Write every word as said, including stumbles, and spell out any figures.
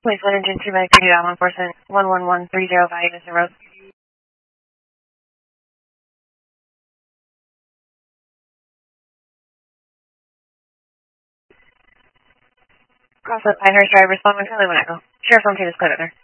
Police one engine two by three law enforcement one one one three zero five Evanston Road. Cross up Pinehurst Drive, respond when Charlie Monaco. Sheriff's on Tavis Clinic there.